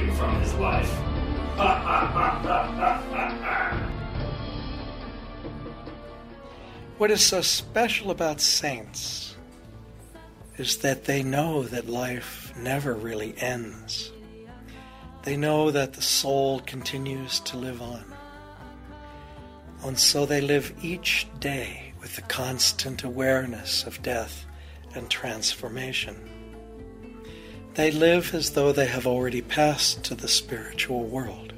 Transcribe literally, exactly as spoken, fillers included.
taken from his life. What is so special about saints is that they know that life never really ends. They know that the soul continues to live on. And so they live each day with the constant awareness of death and transformation. They live as though they have already passed to the spiritual world.